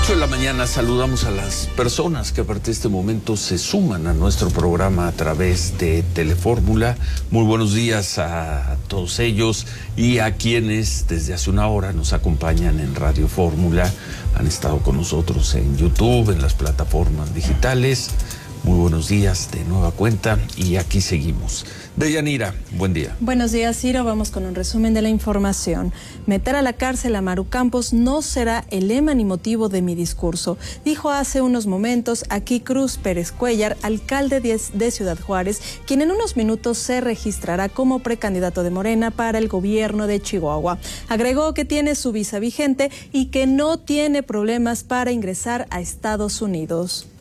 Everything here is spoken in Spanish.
8 de la mañana saludamos a las personas que a partir de este momento se suman a nuestro programa a través de Telefórmula. Muy buenos días a todos ellos y a quienes desde hace una hora nos acompañan en Radio Fórmula. Han estado con nosotros en YouTube, en las plataformas digitales. Muy buenos días de nueva cuenta y aquí seguimos. Deyanira, buen día. Buenos días, Ciro. Vamos con un resumen de la información. Meter a la cárcel a Maru Campos no será el lema ni motivo de mi discurso, dijo hace unos momentos aquí Cruz Pérez Cuellar, alcalde de Ciudad Juárez, quien en unos minutos se registrará como precandidato de Morena para el gobierno de Chihuahua. Agregó que tiene su visa vigente y que no tiene problemas para ingresar a Estados Unidos.